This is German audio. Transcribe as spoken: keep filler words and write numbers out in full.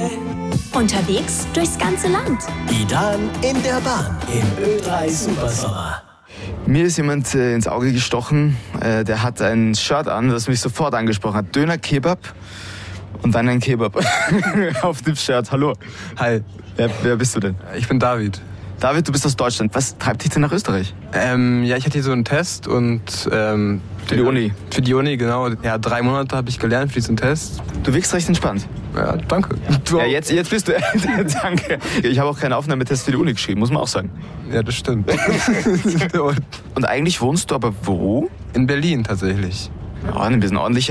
Unterwegs durchs ganze Land. Idan in der Bahn im Ö drei Supersommer. Mir ist jemand äh, ins Auge gestochen, äh, der hat ein Shirt an, das mich sofort angesprochen hat. Döner Kebab und dann ein Kebab auf dem Shirt. Hallo. Hi. Wer, wer bist du denn? Ich bin David. David, du bist aus Deutschland. Was treibt dich denn nach Österreich? Ähm, ja, ich hatte hier so einen Test und... Ähm, für die Uni? Für die Uni, genau. Ja, drei Monate habe ich gelernt für diesen Test. Du wirkst recht entspannt. Ja, danke. Du ja, jetzt, jetzt bist du... Danke. Ich habe auch keinen Aufnahmetest für die Uni geschrieben, muss man auch sagen. Ja, das stimmt. Und eigentlich wohnst du aber wo? In Berlin tatsächlich. Ja, ein bisschen ordentlicher